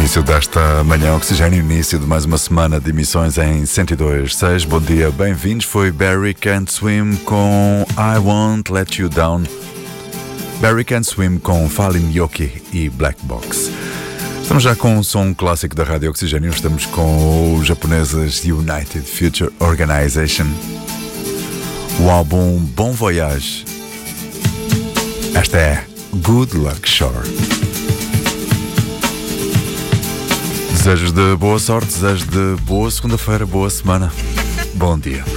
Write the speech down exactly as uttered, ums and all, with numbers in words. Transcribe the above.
Início desta manhã, oxigênio, início de mais uma semana de emissões em cento e dois ponto seis. Bom dia, bem-vindos. Foi Barry Can't Swim com I Won't Let You Down. Barry Can't Swim com Fallen Yoki e Black Box. Estamos já com um som clássico da Rádio Oxigênio. Estamos com os japoneses United Future Organization. O álbum Bon Voyage. Esta é Good Luck Shore. Desejos de boa sorte, desejos de boa segunda-feira, boa semana. Bom dia.